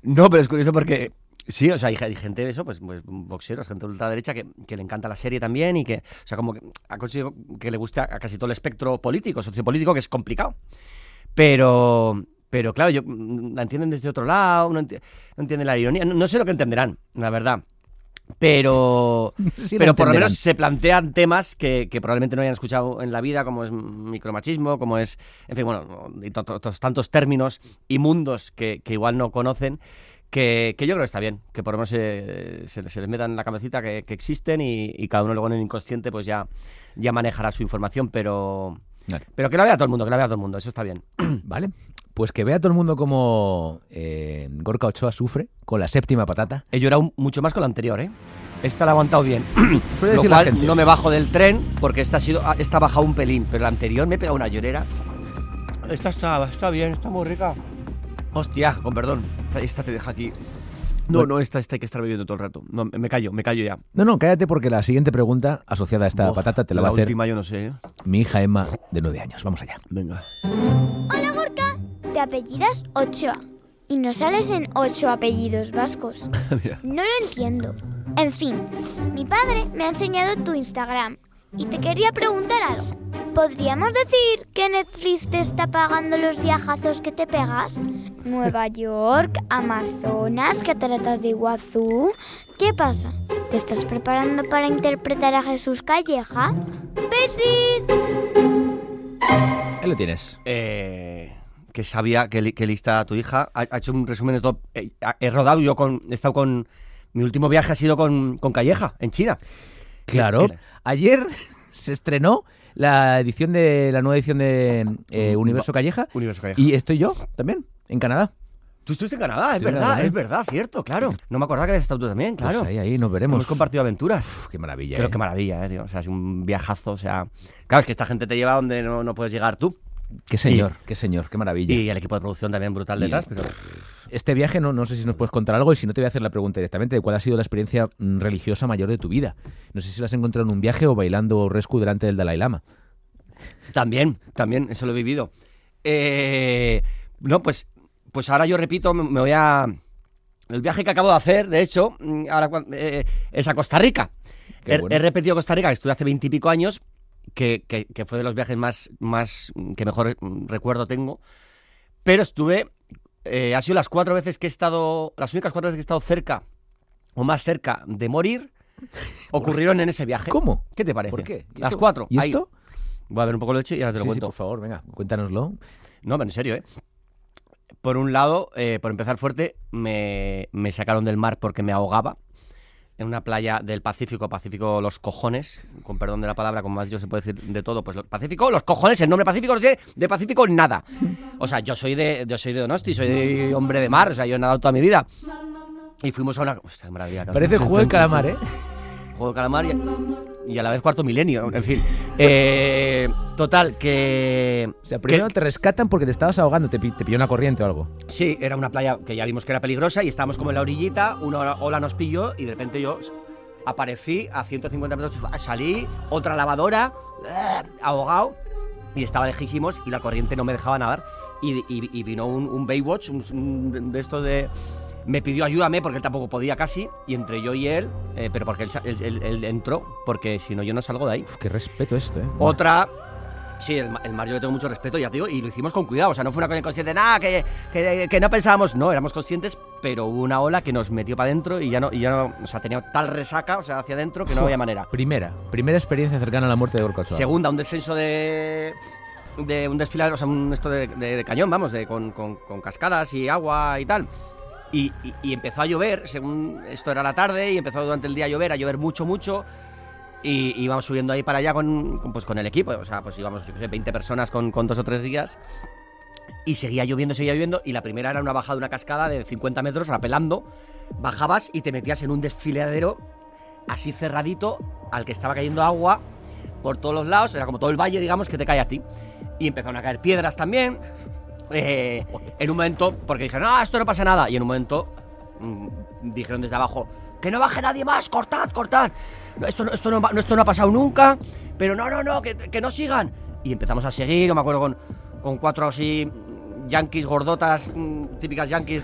No, pero es curioso porque sí, o sea, hay gente de eso, pues boxeros, gente de ultraderecha que le encanta la serie también y que, o sea, como que ha conseguido que le guste a casi todo el espectro político, sociopolítico, que es complicado. Pero claro, la entienden desde otro lado, no entienden la ironía, no sé lo que entenderán, la verdad. Pero por lo menos se plantean temas que probablemente no hayan escuchado en la vida, como es micromachismo, como es, en fin, bueno, y tantos términos y mundos que igual no conocen, que yo creo que está bien, que por lo menos se les metan en la cabecita que existen y cada uno luego en el inconsciente pues ya manejará su información, pero que la vea todo el mundo, eso está bien. Vale, pues que vea todo el mundo como Gorka Ochoa sufre con la séptima patata. He llorado mucho más con la anterior, ¿eh? Esta la he aguantado bien. Suele Lo decir cual la gente. no me bajo del tren porque esta ha bajado un pelín, pero la anterior me he pegado una llorera. Esta está bien, está muy rica. Hostia, con perdón. Esta te deja aquí. No, esta hay que estar bebiendo todo el rato. No, me callo ya. No, cállate porque la siguiente pregunta asociada a esta patata te la va a hacer la última yo no sé, ¿eh? mi hija Emma, de 9 años. Vamos allá. Venga. Hola, Gorka. Te apellidas Ochoa y no sales en 8 apellidos vascos. No lo entiendo. En fin, mi padre me ha enseñado tu Instagram y te quería preguntar algo. ¿Podríamos decir que Netflix te está pagando los viajazos que te pegas? Nueva York, Amazonas, Cataratas de Iguazú. ¿Qué pasa? ¿Te estás preparando para interpretar a Jesús Calleja? ¡Besis! Ahí lo tienes. Que sabía que lista tu hija. Ha hecho un resumen de todo. He rodado he estado con... Mi último viaje ha sido con Calleja, en China. Claro. Ayer se estrenó la nueva edición de Universo Calleja. Universo Calleja. Y estoy yo también, en Canadá. Tú estuviste en Canadá, es verdad, cierto, claro. No me acordaba que habías estado tú también, claro. Pues ahí nos veremos. Hemos compartido aventuras. Qué maravilla. Qué maravilla, tío. O sea, es un viajazo, o sea... Claro, es que esta gente te lleva donde no puedes llegar tú. Qué señor, qué maravilla. Y el equipo de producción también brutal detrás, pero... Este viaje, no sé si nos puedes contar algo y si no te voy a hacer la pregunta directamente de cuál ha sido la experiencia religiosa mayor de tu vida. No sé si la has encontrado en un viaje o bailando rescue delante del Dalai Lama. También, eso lo he vivido. No, pues ahora yo repito, me voy a... El viaje que acabo de hacer, de hecho, ahora es a Costa Rica. He repetido Costa Rica, que estuve hace 20 y pico años, que fue de los viajes más que mejor recuerdo tengo. Pero estuve... ha sido las únicas 4 veces que he estado cerca, o más cerca de morir, ocurrieron en ese viaje. ¿Cómo? ¿Qué te parece? ¿Por qué? Las 4. ¿Y esto? Voy a ver un poco de leche y ahora te lo cuento. Sí, por favor, venga, cuéntanoslo. No, pero en serio, ¿eh? Por un lado, por empezar fuerte, me sacaron del mar porque me ahogaba en una playa del Pacífico los cojones, con perdón de la palabra, como más yo se puede decir de todo, pues Pacífico, los cojones, el nombre Pacífico no tiene de Pacífico nada. O sea, yo soy de Donosti, soy hombre de mar, o sea, yo he nadado toda mi vida. Y fuimos a una... Hostia, maravilla. Parece juego de calamar, ¿eh? Juego de calamar y a la vez cuarto milenio, en fin. Total, que... O sea, primero te rescatan porque te estabas ahogando, te pilló una corriente o algo. Sí, era una playa que ya vimos que era peligrosa y estábamos como en la orillita, una ola nos pilló y de repente yo aparecí a 150 metros, salí, otra lavadora, ahogado, y estaba lejísimos y la corriente no me dejaba nadar y vino un Baywatch, de estos de... Me pidió ayúdame porque él tampoco podía casi, y entre yo y él, pero porque él entró, porque si no yo no salgo de ahí. Uf, qué respeto esto, ¿eh? Otra, sí, el mar yo le tengo mucho respeto, ya te digo, y lo hicimos con cuidado, o sea, no fue una cosa inconsciente, nada, que no pensábamos, no, éramos conscientes, pero hubo una ola que nos metió para adentro y ya no, o sea, tenía tal resaca, o sea, hacia adentro, que no había manera. Primera experiencia cercana a la muerte de Gorka Ochoa. Segunda, un descenso de un desfilar, o sea, esto de cañón, vamos, con cascadas y agua y tal. Y empezó a llover, según esto era la tarde, y empezó durante el día a llover mucho, y íbamos subiendo ahí para allá con el equipo, o sea, pues íbamos, yo qué sé, 20 personas con 2 o 3 días, y seguía lloviendo, y la primera era una bajada de una cascada de 50 metros, rapelando, bajabas y te metías en un desfiladero así cerradito, al que estaba cayendo agua por todos los lados, era como todo el valle, digamos, que te cae a ti, y empezaron a caer piedras también. En un momento, porque dijeron, no, esto no pasa nada, y en un momento dijeron desde abajo, que no baje nadie más, cortad, esto no ha pasado nunca, pero no, que no sigan, y empezamos a seguir, yo me acuerdo con 4 así yanquis gordotas, típicas yanquis